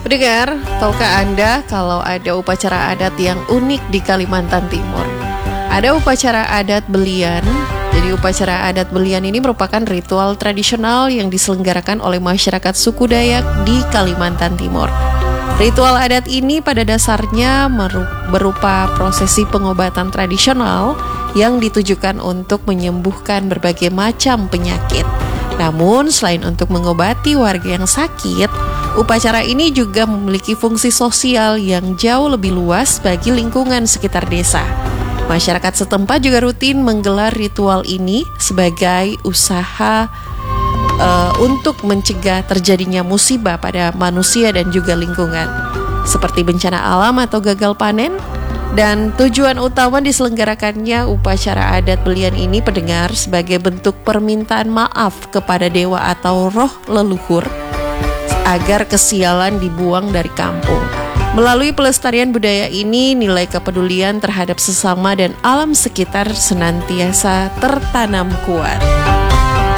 Pendengar, tahukah Anda kalau ada upacara adat yang unik di Kalimantan Timur? Ada upacara adat belian. Jadi upacara adat belian ini merupakan ritual tradisional yang diselenggarakan oleh masyarakat suku Dayak di Kalimantan Timur. Ritual adat ini pada dasarnya berupa prosesi pengobatan tradisional yang ditujukan untuk menyembuhkan berbagai macam penyakit. Namun selain untuk mengobati warga yang sakit, upacara ini juga memiliki fungsi sosial yang jauh lebih luas bagi lingkungan sekitar desa. Masyarakat setempat juga rutin menggelar ritual ini sebagai usaha untuk mencegah terjadinya musibah pada manusia dan juga lingkungan, seperti bencana alam atau gagal panen. Dan tujuan utama diselenggarakannya upacara adat belian ini, pendengar, sebagai bentuk permintaan maaf kepada dewa atau roh leluhur agar kesialan dibuang dari kampung. Melalui pelestarian budaya ini, nilai kepedulian terhadap sesama dan alam sekitar senantiasa tertanam kuat.